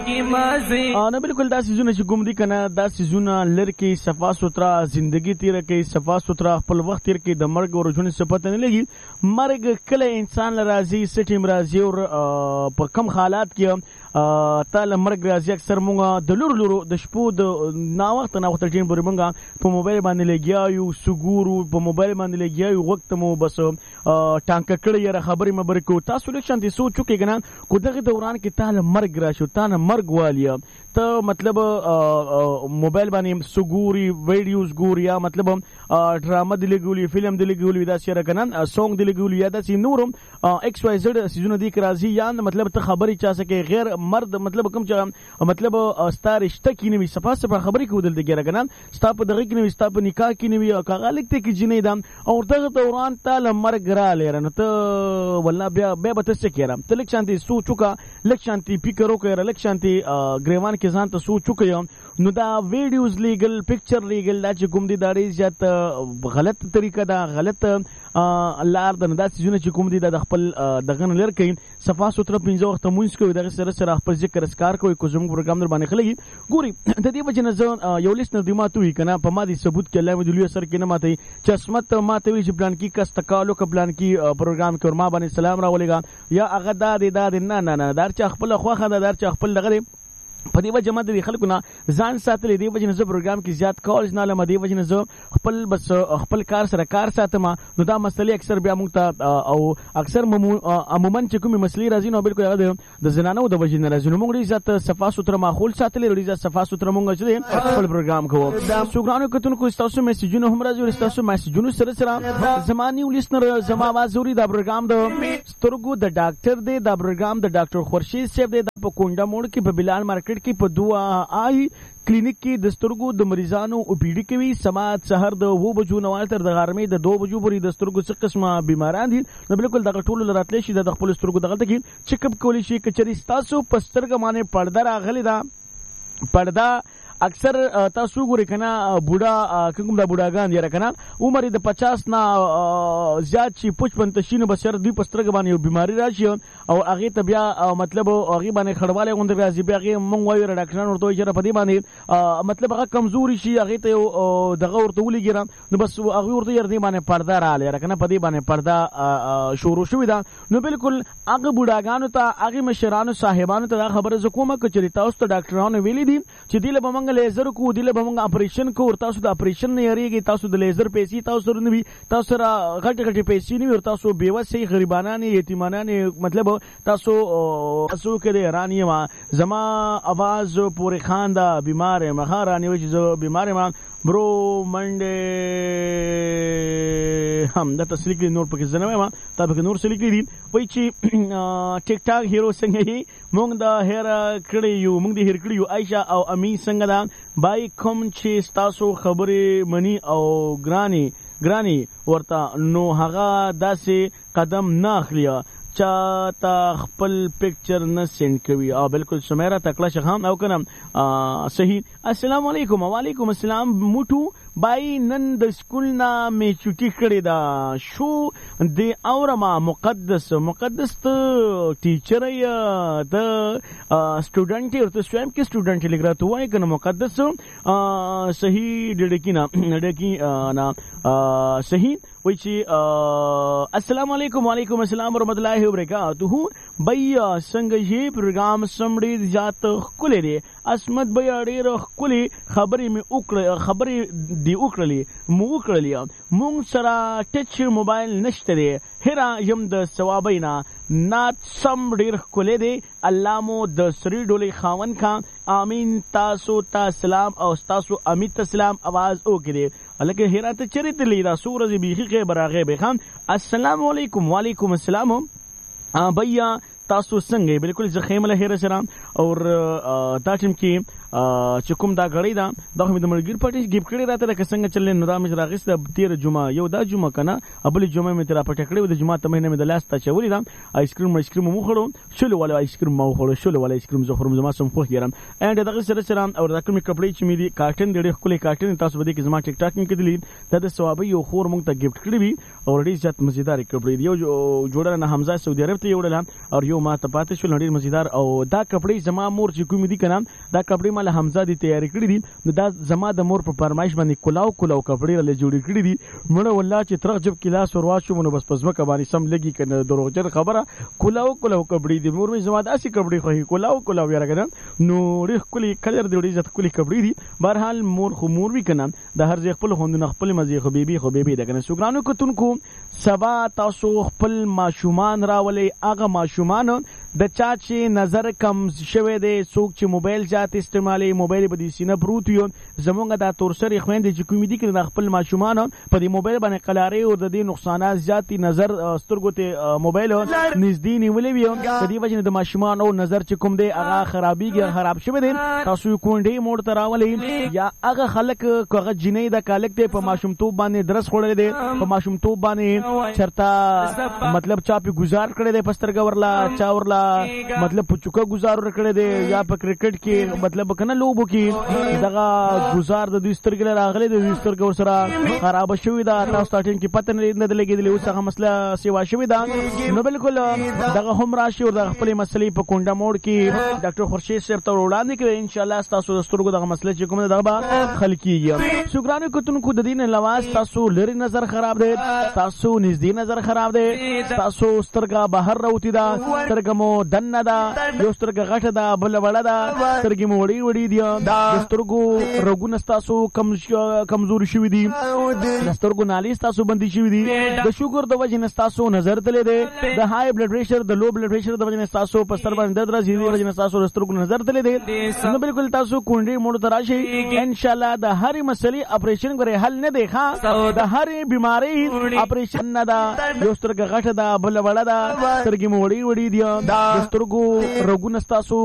نه بالکل دا سيزونه چې کوم دي کنه دا سيزونه لري صفا سوترا زندگی تیر کوي صفا سوترا خپل وخت تیر کوي د مرګ او ژوند څه پته نه لګي مرګ کله انسان راځي سټیم راځي او په کم حالات کې تعالی مرګ راځي اکثر مونږه د لورو د شپو د نا وخت ټین پورې مونږه په موبایل باندې لګیاو سګورو په موبایل باندې لګیاو وخت مو بس ټانک کړی یره خبرې مبر کو تاسو لږ شانتي سوچو کې کنه کو دغه دوران کې تعالی مرګ راشو تعالی مرګ والیا ته مطلب موبایل باندې سګوري ویډیوز ګوریا مطلب ډرامه دی لګولي فلم دی لګولي دا شي راکنه سونګ دی لګولي یا دا سي نورم ایکس واي زد سيزونه دی کرازي یا مطلب ته خبرې چا سکے غیر مرد مطلب کوم چې مطلب ستار رشتہ کې نیوي صفه خبرې کودل دی راکنه ستا په دغه کې نیوي ستا په نکاح کې نیوي او کاغه لیکته کې جنې دام او دغه دوران تعالی مرګ را لرنه ته والله بیا به تاسو کېرم ته لیک شانتي سوچو کا لیک شانتي فکر وکړه لیک شانتي ګریوان کې ځان ته سوچو کې نو دا ویډیوز لیګل پکچر لیګل دا چې کوم دي دا ډېر زیات غلط طریقه دا غلط الله ارده دا سيزونه چې کوم دي د خپل دغه لر کوي صفا سوتره 15 وخت مونږ کوي دغه سره خپل ذکر اسکار کوي کو زموږ پروګرام در باندې خلګي ګوري د دې وجه نه یو لیست نه دیماتو وی کنه په ما دي ثبوت کې الله مدلوی سر کې نه ماته چې اسمت ماته وی چې پلان کې کس تکالو ک پلان کې پروګرام کې ورما باندې سلام راولېګا یا هغه دا نه دار چې خپل خوخه دار چې خپل دغه په دې وجه مده خلکو نه ځان ساتلې دی وجه نه زه پروګرام کې زیات کال نه لمه دی وجه نه زه خپل بس خپل کار سره کار ساتم نو دا مسلې اکثر بیا موږ ته او اکثر عموما چې کومه مسلې راځي نو بالکل هغه د زنانو د وجه نه راځي نو موږ عزت صفا سوتره ماحول ساتلې ورې عزت صفا سوتره موږ چې خپل پروګرام کوو شکرانه کتونکو تاسو میسجونه هم راځي تاسو میسجونه سره زماني ولسنر زما आवाज زوري دا پروګرام د سترګو د ډاکټر دی دا پروګرام د ډاکټر خورشید صاحب دی د پکونډه موړ کې په بلال مارکیټ کې په دوا آی کلینیک کې د سترګو د مریضانو او پیډي کوي سماعت سحر د 2 بجو نوال تر د غرمې د 2 بجو پورې د سترګو څخه قسمه بیماران دي نو بالکل دغه ټول لراتلې شي د خپل سترګو دغه کې چیک اپ کولی شي کچري تاسو پسترګ باندې پړده راغلي دا پړده اکثر تاسو ګورئ کنه بوډا کوم د بوډاګان یې راکنه عمر د 50 نه زیات شي 55 شینو بسر دوی پسترګ باندې یو بیماری راشي او هغه ته بیا مطلب هغه باندې خړواله غوند راځي بیا هغه مونږ وایو ډاکټرانو ورته چې په دې باندې مطلب هغه کمزوري شي هغه ته دغه ورته ولګیرم نو بس هغه ورته ير دې باندې پرده رااله راکنه په دې باندې پرده شروع شوې ده نو بالکل هغه بوډاګانو ته هغه مشرانو صاحبانو ته خبره زکومه کچري تاسو ته ډاکټرانو ویلي دي چې دله لیزر کو دله بمنګ اپریشن کو ورتا سو د اپریشن نه یریږي تاسو د لیزر پیسې تاسو نه وي تاسو را غټ پیسې نه ورتا سو بیوسي غریبانان یتیمانان مطلب تاسو کې رانی ما زما आवाज پوری خان دا بیمار مخارانی وي چې بیمار ما برو منډه هم د تسلیک نور پکې زنه ما تا پکې نور سلیک دي وای چې ټیک ټاک هیرو څنګه هي مونږ دا هیر کړی یو مونږ دې هیر کړی یو عائشہ او امی څنګه دا بای کوم چې تاسو خبرې منی او ګرانی ورته نو هغه داسې قدم نه اخلي چا تا خپل پکچر نه سند کوي او بالکل سمیرا تکړه شخام او کنه صحیح السلام علیکم وعلیکم السلام موټو بای نن د سکول نه می چټی کړی دا شو د اورما مقدس ته ټیچر یا د سټوډنټ ورته سویم کې سټوډنټ لګرا وای کنه مقدس صحیح ډډکی نه صحیح وای چې السلام علیکم وعلیکم السلام ورحمت الله وبرکاتہ بیا څنګه یې پروګرام سمړي ذات خولې دي اسمت بیا ډېر خولې خبرې دی وکړلې مونږ سره ټچ موبایل نشته دی هرا یم د ثوابینا نات سم ډېر خولې دي الله مو د سری ډولې خاون خان امین تاسو ته سلام او تاسو امیت سلام आवाज وکړي الکه هرا ته چریت لیدا سورج بیخی خبره به خان السلام علیکم وعلیکم السلام بیا تاسو څنګه بالکل زخیم له هره سره اور دا ټیم کې چې کوم دا غړی دا د هم د ملګری پټی گیف کړی راته د څنګه چلې نو دا مې راغست د 13 جمعه یو دا جمعه کنه ابل جمعه مې تر پټ کړی د جمعه ته مې نه د لاس ته چولې دا آیس کریم مو خورو شلو ولا آیس کریم مو خورو شلو ولا آیس کریم زه خورم زما سم خو ګرم اند دغه سره او دا کوم کپړې چې مې دي کارټن ډېر خولې کارټن تاسو بده کې زما ټیک ټاک کې کېدلی دا د ثواب یو خور مونږ ته گیفت کړی وی او ډېر زیات مزیدار کپړې دی یو جوړه نه حمزه سعودي عرب ته یوړل او کیلو ما ته پاتې شول ډیر مزیدار. او دا کپڑے زما مور چې کوم دي کنه دا کپڑے مال حمزه دي تیاری کړی دي. نو دا زما د مور په فرمایش باندې کلاو کپڑے له جوړ کړی دي. مړه والله چې ترغ جب کلاس وروا شو نو بس پزما کبانی سم لګي کنه دروغجن خبره کلاو کپڑے دي. مور مې زما داسې کپڑے خو کلاو یاره کنه نو ډیر کلی کلر دی عزت کلی کپڑے دي. بهرحال مور وی کنه د هر ځای خپل خوند خپل مزي خو بیبي د کنه سګرانو کتونکو سبا تاسو خپل ماشومان راولې هغه ماشومان د چا چې نظر کم شوه دی څوک چې موبایل جات استعمالي موبایل په دې سینه پروت یو زمونږ د تورسری خويندې چې کوم دي کې د خپل ماشومان په دې موبایل باندې قلاري او د دې نقصانات زیاتی نظر سترګو ته موبایل نږدې نیولې وي د دې وجه د ماشومان او نظر چې کوم دی هغه خراب شوه دی. تاسو کونډې موړ ته راولې یا هغه خلک کوغه جنې د کالک دی په ماشومتوب باندې درس خوړل دی په ماشومتوب باندې چرتا مطلب چا په گزار کړی دی پسترګ ورلا چا ورلا مطلب پچوکا گزار ورکړی دی یا په کرکټ کې مطلب کنه لوبو کې دغه گزار د دوی سترګل راغلی د دوی سترګ ور سره خراب شوی دا تاسو ټاټین کې پته نه لګیدلی اوس هغه مسله سیوا شوی دا. نو بالکل دغه هم راشي او د خپل مسلې په کونډه موړ کې ډاکټر خورشید صاحب ته وړاندې کوي ان شاء الله تاسو د سترګو دغه مسله چې کومه دغه به حل کیږي. شکرانه کوتونکو د دین لواز تاسو لری نظر خراب دی تاسو نږدې نظر خراب دی تاسو سترګه بهر راوتی دا سترګه مو دنه دا یو سترګه غټه دا بل وړه دا سترګې مو وړي دي د سترګو رګونه تاسو کمزوري شوي دي د سترګو نالي تاسو بندي شوي دي د شوګر د وجې نه تاسو نظر تللی دی د های بلډ پریشر د لو بلډ پریشر د وجې نه تاسو په سر باندې درد راځي د وجې نه تاسو د سترګو نظر تللی دی. نو بالکل تاسو کونډې موړ ته راشئ ان شاء الله د هر مسلې اپریشن غره حل نه دی ښه د هر بیماری اپریشن نه دا یو سترګه غټه دا بل وړه دا سترګې مو وړي دي د سترګو رګونه تاسو